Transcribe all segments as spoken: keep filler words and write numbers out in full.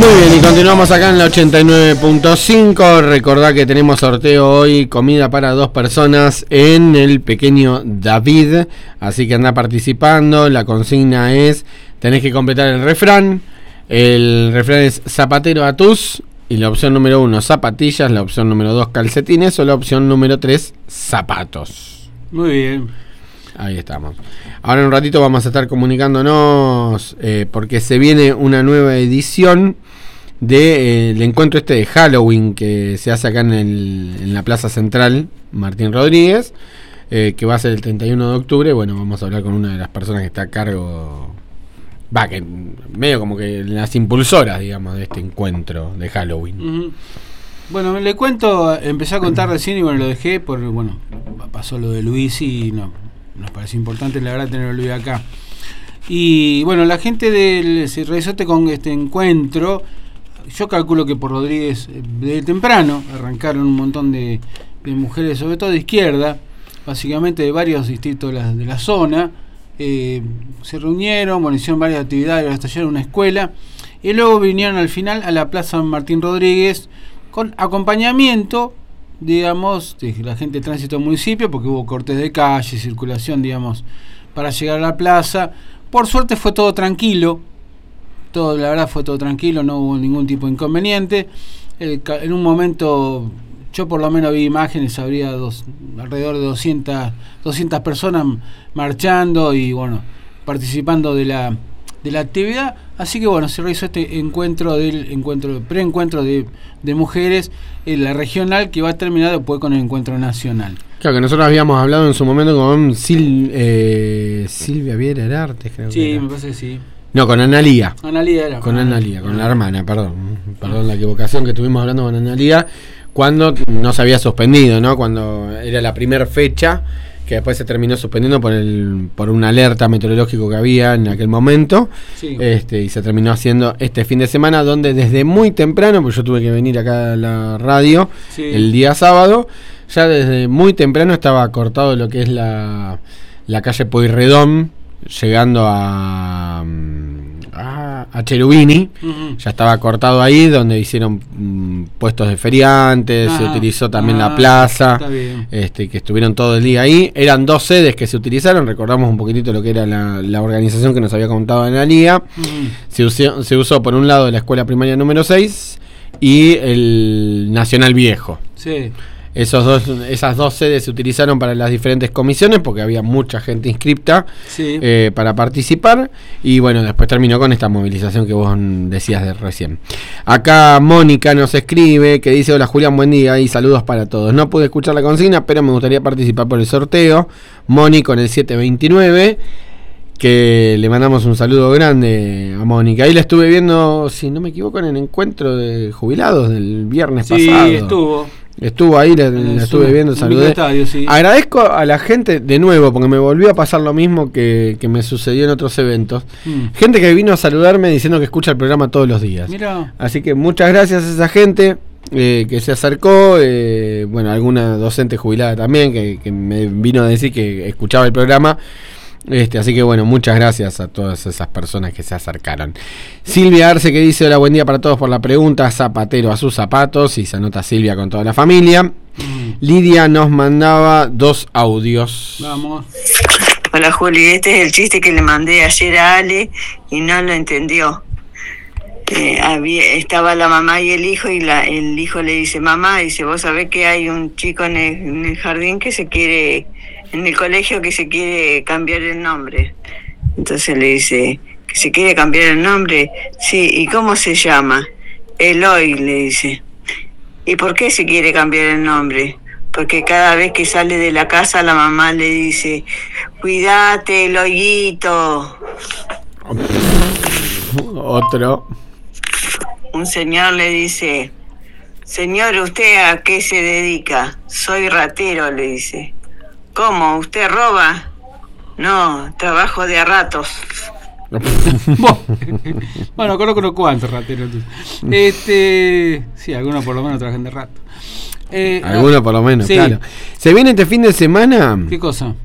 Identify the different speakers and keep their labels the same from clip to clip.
Speaker 1: Muy bien, y continuamos acá en la ochenta y nueve punto cinco. Recordá que tenemos sorteo hoy, comida para dos personas en el Pequeño David. Así que anda participando. La consigna es, tenés que completar el refrán. El refrán es zapatero atus. Y la opción número uno, zapatillas. La opción número dos, calcetines. O la opción número tres, zapatos.
Speaker 2: Muy bien.
Speaker 1: Ahí estamos. Ahora en un ratito vamos a estar comunicándonos eh, porque se viene una nueva edición del de, eh, encuentro este de Halloween que se hace acá en, el, en la Plaza Central Martín Rodríguez, eh, que va a ser el treinta y uno de octubre. Bueno, vamos a hablar con una de las personas que está a cargo, va, que medio como que las impulsoras, digamos, de este encuentro de Halloween.
Speaker 2: Uh-huh. Bueno, le cuento, empecé a contar recién y bueno, lo dejé por, bueno, pasó lo de Luis y no, nos parece importante la verdad tenerlo Luis acá. Y bueno, la gente del, se realizó este, con este encuentro, yo calculo que por Rodríguez de temprano arrancaron un montón de, de mujeres, sobre todo de izquierda, básicamente de varios distritos de la, de la zona, eh, se reunieron, bueno, hicieron varias actividades hasta llegar a una escuela y luego vinieron al final a la Plaza Martín Rodríguez con acompañamiento, digamos, de la gente de tránsito del municipio, porque hubo cortes de calle, circulación, digamos, para llegar a la plaza. Por suerte fue todo tranquilo, todo, la verdad fue todo tranquilo, no hubo ningún tipo de inconveniente. El, en un momento, yo por lo menos vi imágenes, habría dos, alrededor de doscientas, doscientas personas marchando y bueno, participando de la de la actividad, así que bueno, se realizó este encuentro del encuentro preencuentro de, de mujeres en la regional que va a terminar después con el encuentro nacional.
Speaker 1: Claro, que nosotros habíamos hablado en su momento con Sil, eh, Silvia Viera Herarte, creo
Speaker 2: sí,
Speaker 1: que era.
Speaker 2: Me parece que sí.
Speaker 1: No, con Analía.
Speaker 2: Analía era.
Speaker 1: Con Analía, con la hermana, perdón. Perdón la equivocación que estuvimos hablando con Analía cuando no se había suspendido, ¿no? Cuando era la primera fecha, que después se terminó suspendiendo por el por una alerta meteorológico que había en aquel momento. Sí. Este, y se terminó haciendo este fin de semana, donde desde muy temprano, pues yo tuve que venir acá a la radio, sí, el día sábado, ya desde muy temprano estaba cortado lo que es la, la calle Pueyrredón, llegando a, a, a Cherubini. Uh-huh. Ya estaba cortado ahí, donde hicieron um, puestos de feriantes, ah, se utilizó también ah, la plaza, este, que estuvieron todo el día ahí. Eran dos sedes que se utilizaron, recordamos un poquitito lo que era la, la organización que nos había contado en la liga. Uh-huh. Se usó, se usó por un lado la escuela primaria número seis y el Nacional Viejo.
Speaker 2: Sí.
Speaker 1: Esos dos, esas dos sedes se utilizaron para las diferentes comisiones porque había mucha gente inscripta, sí, eh, para participar. Y bueno, después terminó con esta movilización que vos decías de recién. Acá Mónica nos escribe que dice: hola Julián, buen día y saludos para todos. No pude escuchar la consigna, pero me gustaría participar por el sorteo. Moni con el siete veintinueve, que le mandamos un saludo grande a Mónica. Ahí la estuve viendo, si no me equivoco, en el encuentro de jubilados del viernes
Speaker 2: sí,
Speaker 1: pasado.
Speaker 2: Sí, estuvo.
Speaker 1: Estuvo ahí, la, la estuve viendo, saludé. Estadio, sí. Agradezco a la gente de nuevo, porque me volvió a pasar lo mismo que, que me sucedió en otros eventos. Mm. Gente que vino a saludarme diciendo que escucha el programa todos los días. Mirá. Así que muchas gracias a esa gente eh, que se acercó. Eh, bueno, alguna docente jubilada también que, que me vino a decir que escuchaba el programa. Este, así que bueno, muchas gracias a todas esas personas que se acercaron. Silvia Arce que dice: hola, buen día para todos, por la pregunta, zapatero a sus zapatos, y se anota Silvia con toda la familia. Mm. Lidia nos mandaba dos audios.
Speaker 2: Vamos.
Speaker 3: Hola Juli, este es el chiste que le mandé ayer a Ale y no lo entendió. Eh, había, estaba la mamá y el hijo y la, el hijo le dice: mamá, dice, vos sabés que hay un chico en el, en el jardín que se quiere... en el colegio que se quiere cambiar el nombre. Entonces le dice, ¿que se quiere cambiar el nombre? Sí, ¿y cómo se llama? Eloy, le dice. ¿Y por qué se quiere cambiar el nombre? Porque cada vez que sale de la casa la mamá le dice: cuídate, Eloyito.
Speaker 1: Otro.
Speaker 3: Un señor le dice: señor, ¿usted a qué se dedica? Soy ratero, le dice. ¿Cómo? ¿Usted roba? No, trabajo de a ratos.
Speaker 2: Bueno, conozco unos cuantos rateros. Este, sí, algunos por lo menos trabajan de rato.
Speaker 1: Eh, algunos por lo menos, sí, claro. ¿Se viene este fin de semana?
Speaker 2: ¿Qué cosa?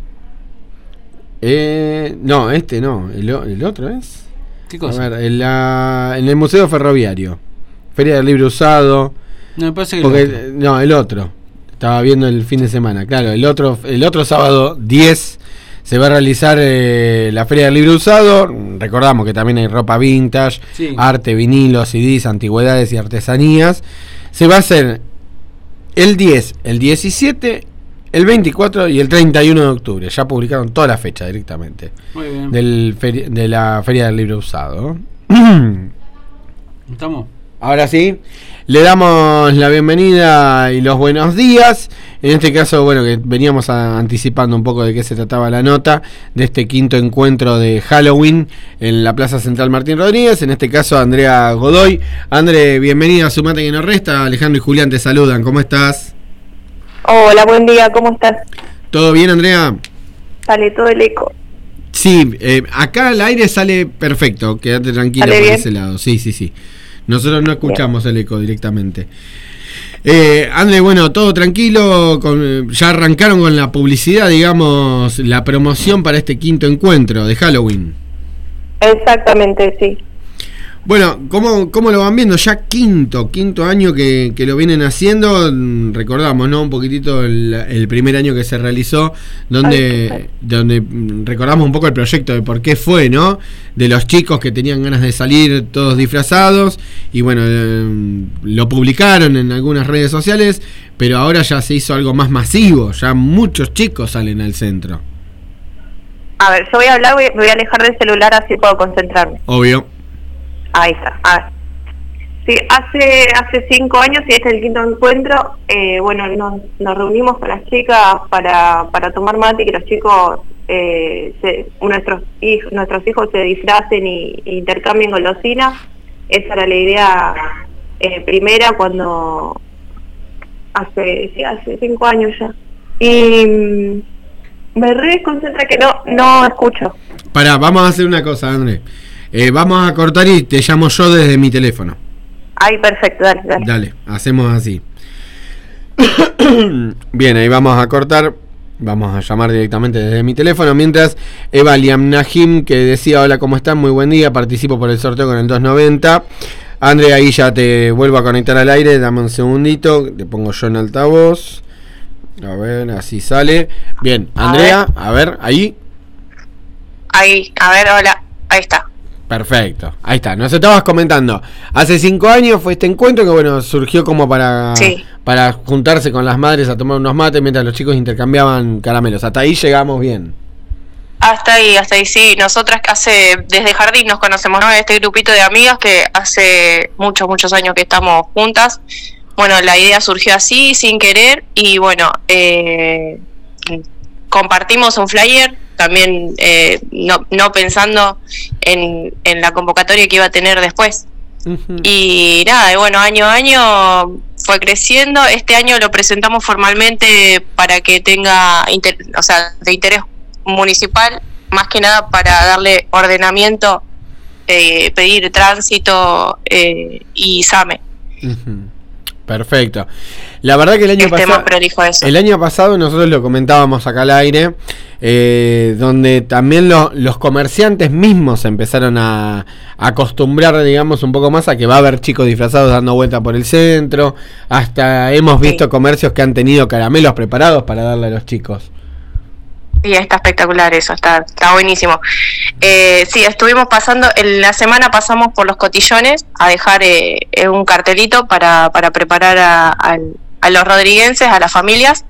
Speaker 1: Eh, no, este no. El, el otro es.
Speaker 2: ¿Qué cosa?
Speaker 1: A ver, en, la, en el Museo Ferroviario. Feria del Libro Usado.
Speaker 2: No, me parece que
Speaker 1: porque,
Speaker 2: el otro.
Speaker 1: No, el otro. Estaba viendo el fin de semana. Claro, el otro, el otro sábado diez se va a realizar eh, la Feria del Libro Usado. Recordamos que también hay ropa vintage,
Speaker 2: Sí.
Speaker 1: arte, vinilos, C Ds, antigüedades y artesanías. Se va a hacer el diez, el diecisiete, el veinticuatro y el treinta y uno de octubre. Ya publicaron toda la fecha directamente.
Speaker 2: Muy bien.
Speaker 1: Del feri- de la Feria del Libro Usado.
Speaker 2: ¿Estamos?
Speaker 1: Ahora sí, le damos la bienvenida y los buenos días. En este caso, bueno, que veníamos a, anticipando un poco de qué se trataba la nota de este quinto encuentro de Halloween en la Plaza Central Martín Rodríguez. En este caso, Andrea Godoy. André, bienvenida a Sumate que nos resta. Alejandro y Julián te saludan. ¿Cómo estás?
Speaker 4: Hola, buen día, ¿cómo estás?
Speaker 1: ¿Todo bien, Andrea?
Speaker 4: Sale todo el eco.
Speaker 1: Sí, eh, acá el aire sale perfecto. Quédate tranquila
Speaker 4: ¿Sale
Speaker 1: por
Speaker 4: bien?
Speaker 1: ese lado. Sí, sí, sí. Nosotros no escuchamos bien el eco directamente. Eh, André, bueno, todo tranquilo. Con, ya arrancaron con la publicidad, digamos, la promoción para este quinto encuentro de Halloween.
Speaker 4: Exactamente, sí.
Speaker 1: Bueno, ¿cómo, cómo lo van viendo? Ya quinto, quinto año que, que lo vienen haciendo. Recordamos, ¿no? Un poquitito el, el primer año que se realizó, donde,
Speaker 4: Ay,
Speaker 1: donde recordamos un poco el proyecto de por qué fue, ¿no? De los chicos que tenían ganas de salir todos disfrazados. Y bueno, eh, lo publicaron en algunas redes sociales, pero ahora ya se hizo algo más masivo. Ya muchos chicos salen al centro.
Speaker 4: A ver, yo voy a hablar, voy, me voy a alejar del celular así puedo concentrarme.
Speaker 1: Obvio.
Speaker 4: Ahí está, a ver. Sí, hace hace cinco años, y este es el quinto encuentro, eh, bueno, nos, nos reunimos con las chicas para, para tomar mate y que los chicos, eh, se, nuestros, hijos, nuestros hijos se disfracen y, y intercambien golosinas. Esa era la idea eh, primera cuando, hace, sí, hace cinco años ya. Y mm, me re desconcentra que no, no escucho.
Speaker 1: Pará, vamos a hacer una cosa, André. Eh, vamos a cortar y te llamo yo desde mi teléfono.
Speaker 4: Ay, perfecto, dale, dale.
Speaker 1: Dale, hacemos así. Bien, ahí vamos a cortar. Vamos a llamar directamente desde mi teléfono. Mientras Eva Liam Nahim, que decía: hola, ¿cómo están? Muy buen día. Participo por el sorteo con el doscientos noventa. André, ahí ya te vuelvo a conectar al aire. Dame un segundito. Te pongo yo en altavoz. A ver, así sale. Bien, Andrea, a ver, ahí.
Speaker 4: Ahí, a ver, hola, ahí está.
Speaker 1: Perfecto, ahí está, nos estabas comentando. Hace cinco años fue este encuentro que bueno, surgió como para,
Speaker 4: sí.
Speaker 1: para juntarse con las madres a tomar unos mates mientras los chicos intercambiaban caramelos. Hasta ahí llegamos bien.
Speaker 5: Hasta ahí, hasta ahí, sí. Nosotras que hace, desde jardín nos conocemos, ¿no? Este grupito de amigas que hace muchos, muchos años que estamos juntas. Bueno, la idea surgió así, sin querer, y bueno, eh, compartimos un flyer, también eh, no, no pensando en, en la convocatoria que iba a tener después. Uh-huh. Y nada, y bueno, año a año fue creciendo. Este año lo presentamos formalmente para que tenga, inter, o sea, de interés municipal, más que nada para darle ordenamiento, eh, pedir tránsito eh, y SAME.
Speaker 1: Uh-huh. Perfecto. La verdad que el año pasado, el año pasado nosotros lo comentábamos acá al aire, eh, donde también lo, los comerciantes mismos empezaron a, a acostumbrar, digamos, un poco más a que va a haber chicos disfrazados dando vuelta por el centro. Hasta hemos visto sí. comercios que han tenido caramelos preparados para darle a los chicos.
Speaker 5: Sí, está espectacular eso, está, está buenísimo. Eh, sí, estuvimos pasando, en la semana pasamos por los cotillones a dejar eh, un cartelito para, para preparar a, a, a los rodriguenses, a las familias,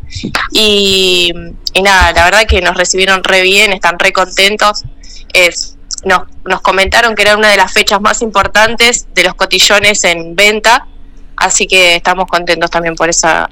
Speaker 5: y, y nada, la verdad que nos recibieron re bien, están re contentos. Es, nos, nos comentaron que era una de las fechas más importantes de los cotillones en venta, así que estamos contentos también por esa,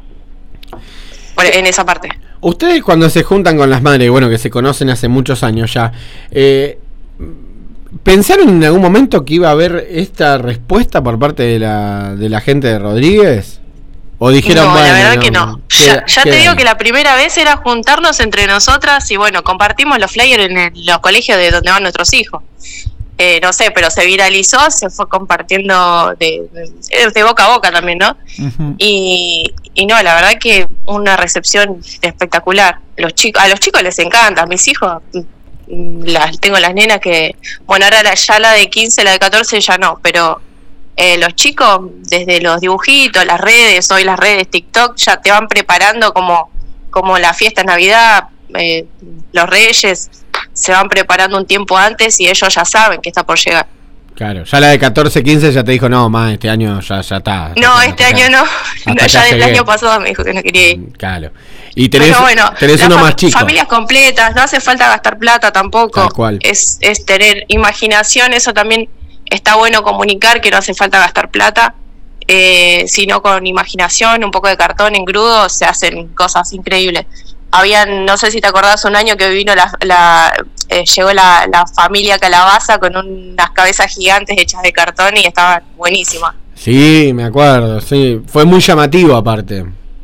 Speaker 5: por, en esa parte.
Speaker 1: Ustedes cuando se juntan con las madres, bueno, que se conocen hace muchos años ya, eh, ¿pensaron en algún momento que iba a haber esta respuesta por parte de la, de la gente de Rodríguez? ¿O dijeron,
Speaker 5: no,
Speaker 1: bueno,
Speaker 5: la verdad
Speaker 1: no,
Speaker 5: que no.
Speaker 1: Queda,
Speaker 5: ya ya te digo que la primera vez era juntarnos entre nosotras y bueno, compartimos los flyers en el, los colegios de donde van nuestros hijos. Eh, no sé, pero se viralizó, se fue compartiendo de, de, de boca a boca también, ¿no? Uh-huh. Y, y no, la verdad que una recepción espectacular. Los chicos, a los chicos les encanta, a mis hijos, las, tengo las nenas que, bueno, ahora la, ya la de quince, la de catorce ya no, pero eh, los chicos, desde los dibujitos, las redes, hoy las redes TikTok, ya te van preparando como, como la fiesta de Navidad, eh, los Reyes se van preparando un tiempo antes y ellos ya saben que está por llegar.
Speaker 1: Claro, ya la de catorce, quince ya te dijo, no, más este año ya, ya está.
Speaker 5: No, este año no, no ya del año pasado me dijo que no quería ir.
Speaker 1: Claro. Y tenés,
Speaker 5: bueno, bueno,
Speaker 1: tenés uno
Speaker 5: fam-
Speaker 1: más chico.
Speaker 5: Familias completas, no hace falta gastar plata tampoco.
Speaker 1: Tal cual.
Speaker 5: Es, es tener imaginación, eso también está bueno comunicar, que no hace falta gastar plata, eh, sino con imaginación, un poco de cartón engrudo, se hacen cosas increíbles. Habían, no sé si te acordás, un año que vino la, la eh, llegó la, la familia Calabaza con unas cabezas gigantes hechas de cartón y estaban buenísimas.
Speaker 1: Sí, me acuerdo, sí, fue muy llamativo aparte.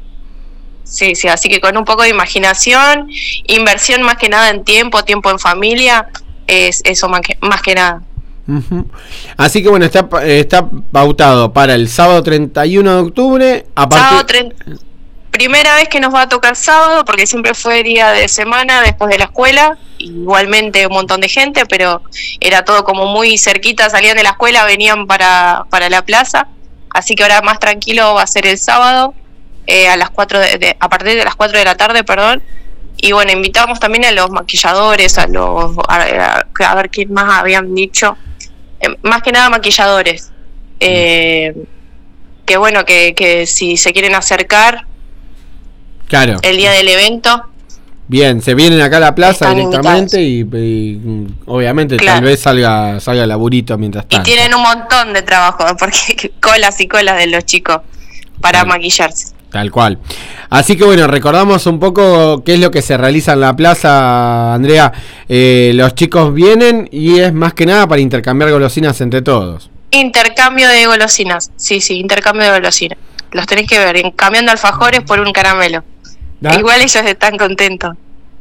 Speaker 5: Sí, sí, así que con un poco de imaginación, inversión más que nada en tiempo, tiempo en familia, es eso más que, más que nada.
Speaker 1: Uh-huh. Así que bueno, está está pautado para el sábado treinta y uno de octubre. A partir...
Speaker 5: Sábado treinta Primera vez que nos va a tocar sábado, porque siempre fue día de semana después de la escuela, igualmente un montón de gente, pero era todo como muy cerquita, salían de la escuela, venían para, para la plaza, así que ahora más tranquilo va a ser el sábado, eh, a las cuatro de, de, a partir de las cuatro de la tarde, perdón, y bueno, invitamos también a los maquilladores, a los a, a, a ver quién más habían dicho, eh, más que nada maquilladores, eh, que bueno, que, que si se quieren acercar,
Speaker 1: claro,
Speaker 5: el día del evento.
Speaker 1: Bien, se vienen acá a la plaza
Speaker 5: Están
Speaker 1: directamente y, y obviamente
Speaker 5: claro.
Speaker 1: Tal vez salga salga laburito mientras tanto.
Speaker 5: Y tienen un montón de trabajo, porque colas y colas de los chicos para
Speaker 1: Tal,
Speaker 5: maquillarse.
Speaker 1: Tal cual. Así que bueno, recordamos un poco qué es lo que se realiza en la plaza, Andrea. Eh, los chicos vienen y es más que nada para intercambiar golosinas entre todos.
Speaker 5: Intercambio de golosinas, sí, sí, intercambio de golosinas. Los tenés que ver, cambiando alfajores por un caramelo. ¿Da? Igual ellos están contentos.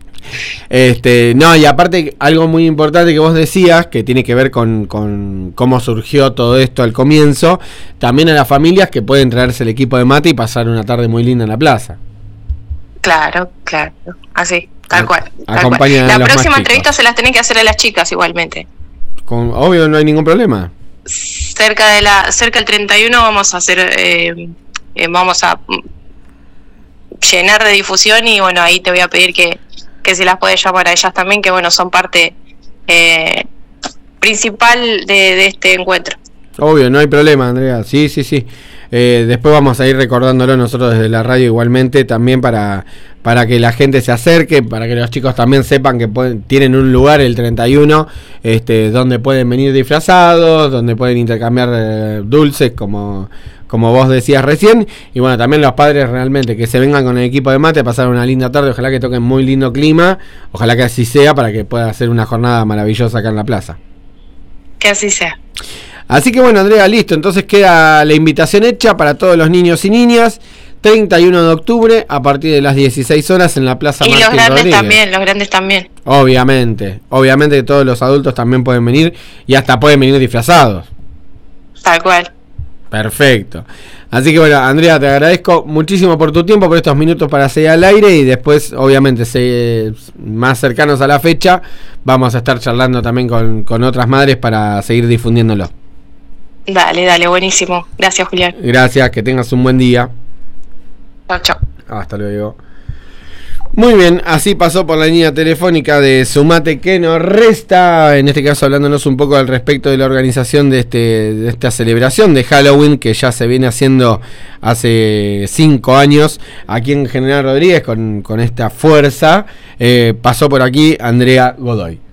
Speaker 1: Este, no, y aparte algo muy importante que vos decías, que tiene que ver con, con cómo surgió todo esto al comienzo, también a las familias que pueden traerse el equipo de mate y pasar una tarde muy linda en la plaza.
Speaker 5: Claro, claro, así, tal cual. Tal
Speaker 1: cual.
Speaker 5: La próxima entrevista se las tenés que hacer a las chicas igualmente.
Speaker 1: Con, obvio, no hay ningún problema.
Speaker 5: Cerca de la, cerca del treinta y uno vamos a hacer, eh, eh, vamos a llenar de difusión y bueno, ahí te voy a pedir que, que se las puedes llamar a ellas también, que bueno, son parte eh, principal de, de este encuentro.
Speaker 1: Obvio, no hay problema, Andrea, sí, sí, sí. Eh, después vamos a ir recordándolo nosotros desde la radio igualmente, también para, para que la gente se acerque, para que los chicos también sepan que pueden, tienen un lugar el treinta y uno, este, donde pueden venir disfrazados, donde pueden intercambiar eh, dulces como... como vos decías recién, y bueno, también los padres realmente que se vengan con el equipo de mate a pasar una linda tarde, ojalá que toquen muy lindo clima, ojalá que así sea para que pueda ser una jornada maravillosa acá en la plaza.
Speaker 5: Que así sea.
Speaker 1: Así que bueno, Andrea, listo, entonces queda la invitación hecha para todos los niños y niñas, treinta y uno de octubre a partir de las dieciséis horas en la Plaza
Speaker 5: Martín Rodríguez. Y los grandes Rodríguez. también, los grandes también.
Speaker 1: Obviamente, obviamente que todos los adultos también pueden venir y hasta pueden venir disfrazados.
Speaker 5: Tal cual.
Speaker 1: Perfecto. Así que bueno, Andrea, te agradezco muchísimo por tu tiempo, por estos minutos para seguir al aire y después, obviamente, se, más cercanos a la fecha, vamos a estar charlando también con, con otras madres para seguir difundiéndolo.
Speaker 5: Dale, dale, buenísimo. Gracias, Julián.
Speaker 1: Gracias, que tengas un buen día.
Speaker 5: Chao, chao.
Speaker 1: Hasta luego. Muy bien, así pasó por la línea telefónica de Sumate que nos resta, en este caso hablándonos un poco al respecto de la organización de, este, de esta celebración de Halloween que ya se viene haciendo hace cinco años aquí en General Rodríguez con, con esta fuerza. Eh, pasó por aquí Andrea Godoy.